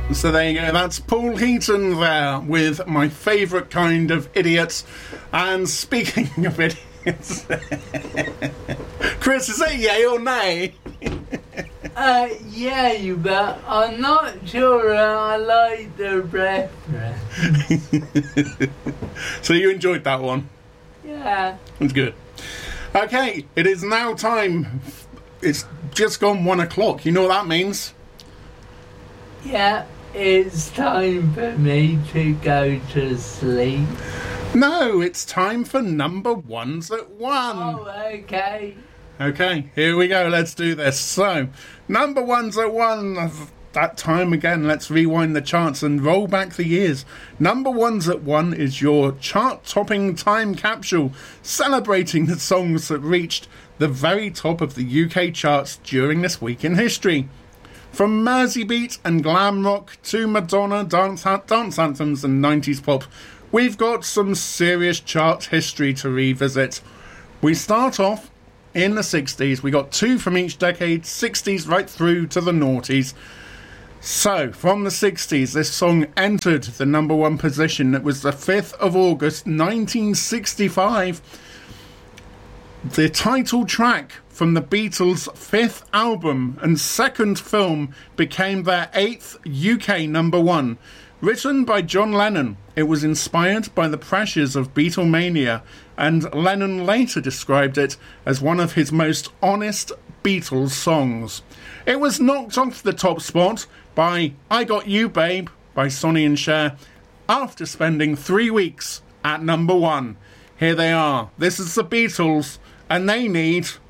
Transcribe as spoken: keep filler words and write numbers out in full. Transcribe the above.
So there you go, that's Paul Heaton there with My Favourite Kind of Idiots. And speaking of idiots, Chris, is that yay or nay? uh, yeah, but I'm not sure I like the reference. So you enjoyed that one? Yeah. That's good. Okay, it is now time. It's just gone one o'clock. You know what that means? Yeah. It's time for me to go to sleep. No, it's time for number ones at one. Oh, okay. Okay, here we go. Let's do this. So, number ones at one. That time again. Let's rewind the charts and roll back the years. Number ones at one is your chart-topping time capsule, celebrating the songs that reached the very top of the U K charts during this week in history. From Mersey beat and glam rock to Madonna dance, dance anthems and nineties pop, we've got some serious chart history to revisit. We start off in the sixties. We got two from each decade, sixties right through to the noughties. So, from the sixties, this song entered the number one position. It was the fifth of August nineteen sixty-five. The title track from the Beatles' fifth album and second film became their eighth U K number one. Written by John Lennon, it was inspired by the pressures of Beatlemania, and Lennon later described it as one of his most honest Beatles songs. It was knocked off the top spot by I Got You Babe by Sonny and Cher after spending three weeks at number one. Here they are. This is the Beatles, and they need